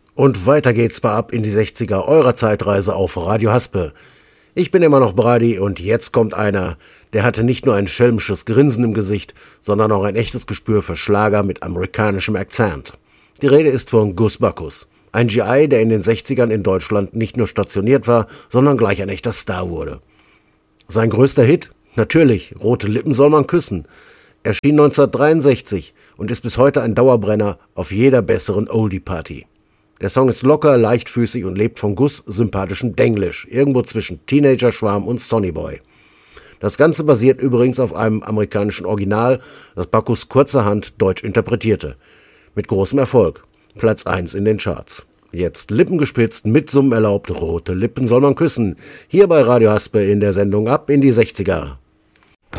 Und weiter geht's bei Ab in die 60er, eurer Zeitreise auf Radio Haspe. Ich bin immer noch Brady und jetzt kommt einer, der hatte nicht nur ein schelmisches Grinsen im Gesicht, sondern auch ein echtes Gespür für Schlager mit amerikanischem Akzent. Die Rede ist von Gus Backus, ein GI, der in den 60ern in Deutschland nicht nur stationiert war, sondern gleich ein echter Star wurde. Sein größter Hit? Natürlich, Rote Lippen soll man küssen. Erschien 1963 und ist bis heute ein Dauerbrenner auf jeder besseren Oldie-Party. Der Song ist locker, leichtfüßig und lebt von Gus' sympathischem Denglisch, irgendwo zwischen Teenager-Schwarm und Sonnyboy. Das Ganze basiert übrigens auf einem amerikanischen Original, das Backus kurzerhand deutsch interpretierte. Mit großem Erfolg. Platz 1 in den Charts. Jetzt lippengespitzt, mit Summen erlaubt, rote Lippen soll man küssen. Hier bei Radio Haspe in der Sendung Ab in die 60er.